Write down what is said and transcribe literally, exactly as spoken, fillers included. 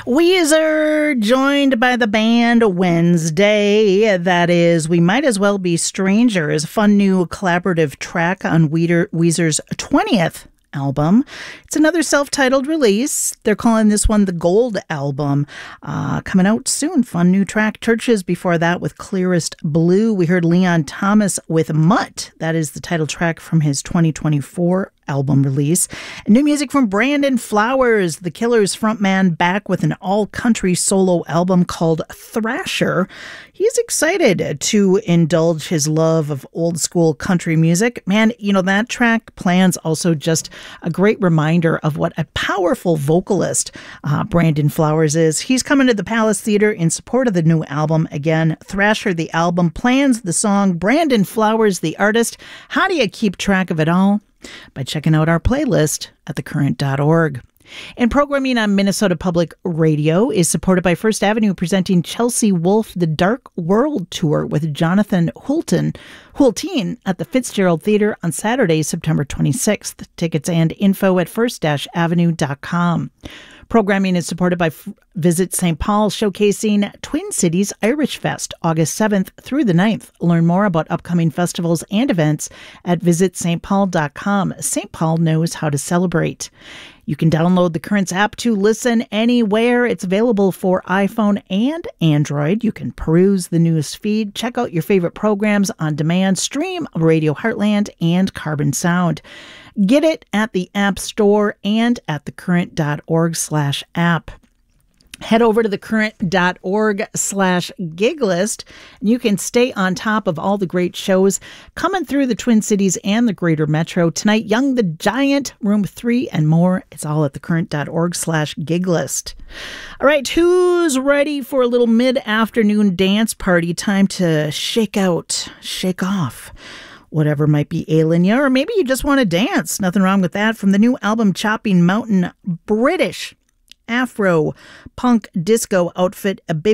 Weezer joined by the band Wednesday. That is, We Might As Well Be Strangers, a fun new collaborative track on Weezer's twentieth album. It's another self-titled release. They're calling this one the Gold Album. Uh, coming out soon. Fun new track. Churches before that with Clearest Blue. We heard Leon Thomas with Mutt. That is the title track from his twenty twenty-four album release. And new music from Brandon Flowers, the Killers frontman, back with an all-country solo album called Thrasher. He's excited to indulge his love of old-school country music. Man, you know, that track, Plans, also just a great reminder of what a powerful vocalist uh, Brandon Flowers is. He's coming to the Palace Theatre in support of the new album. Again, Thrasher, the album, Plans, the song, Brandon Flowers, the artist. How do you keep track of it all? By checking out our playlist at the current dot org. And programming on Minnesota Public Radio is supported by First Avenue, presenting Chelsea Wolfe The Dark World Tour with Jonathan Hultin, Hultin at the Fitzgerald Theatre on Saturday, September twenty-sixth. Tickets and info at first avenue dot com. Programming is supported by Visit Saint Paul, showcasing Twin Cities Irish Fest, August seventh through the ninth. Learn more about upcoming festivals and events at visit st paul dot com. Saint Paul knows how to celebrate. You can download the Currents app to listen anywhere. It's available for iPhone and Android. You can peruse the news feed, check out your favorite programs on demand, stream Radio Heartland and Carbon Sound. Get it at the App Store and at thecurrent.org slash app. Head over to thecurrent.org slash gig list, and you can stay on top of all the great shows coming through the Twin Cities and the greater metro. Tonight, Young the Giant, Room three, and more. It's all at thecurrent.org slash gig list. All right, who's ready for a little mid-afternoon dance party? Time to shake out, shake off whatever might be ailing you, or maybe you just want to dance. Nothing wrong with that. From the new album Chopping Mountain, British Afro punk disco outfit, a big